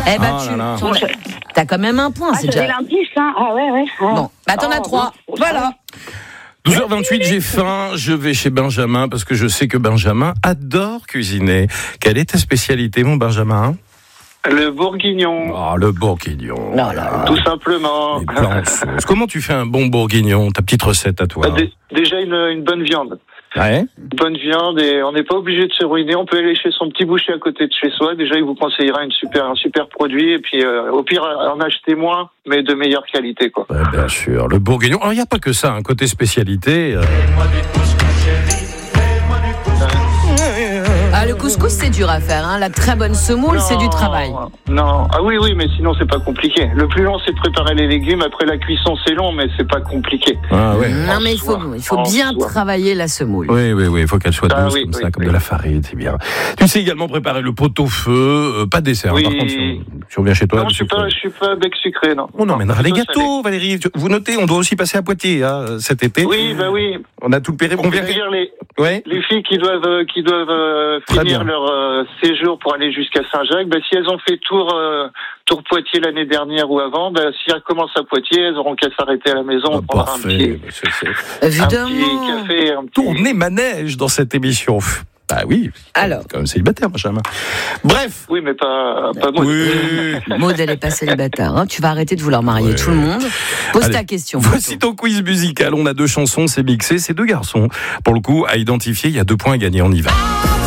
Eh ben, Ah t'as quand même un point. C'est déjà l'indice, hein. Ah ouais. bon. Bah, t'en as 3. Voilà. 12h28, j'ai faim, je vais chez Benjamin parce que je sais que Benjamin adore cuisiner. Quelle est ta spécialité, mon Benjamin ? Le bourguignon. Ah, le bourguignon. Tout simplement. Les plats en sauce. Comment tu fais un bon bourguignon ? Ta petite recette à toi. Déjà une bonne viande. Ouais. Une bonne viande et on n'est pas obligé de se ruiner. On peut aller chez son petit boucher à côté de chez soi. Déjà, il vous conseillera un super produit. Et puis, au pire, en acheter moins, mais de meilleure qualité, quoi. Ouais, bien sûr. Le bourguignon. Alors, il n'y a pas que ça, un côté spécialité. Ah, le couscous, c'est dur à faire. Hein. La très bonne semoule, c'est du travail. Non. Ah oui, mais sinon, c'est pas compliqué. Le plus long, c'est de préparer les légumes. Après, la cuisson, c'est long, mais c'est pas compliqué. Ah ouais. Non, mais il faut bien travailler la semoule. Oui. Il faut qu'elle soit douce comme de la farine, c'est bien. Tu sais également préparer le pot-au-feu, pas de dessert. Oui. Par contre, si on vient chez toi, non, je suis pas bec sucré, non. On emmènera les gâteaux, salé. Valérie. Vous notez, on doit aussi passer à Poitiers cet été. Oui. On a tout le périple. On vient dire Ouais. les filles qui doivent finir leur séjour pour aller jusqu'à Saint-Jacques, si elles ont fait tour Poitiers l'année dernière ou avant, si elles commencent à Poitiers, elles auront qu'à s'arrêter à la maison, prendre un petit café, tourner manège dans cette émission. Bah oui. Alors. Comme célibataire, Benjamin. Bref. Oui, mais pas Maud. Oui. Maud, elle est pas célibataire. Hein. Tu vas arrêter de vouloir marier tout le monde. Pose ta question. Voici ton quiz musical. On a 2 chansons, c'est mixé. C'est 2 garçons. Pour le coup, à identifier, il y a 2 points à gagner. On y va.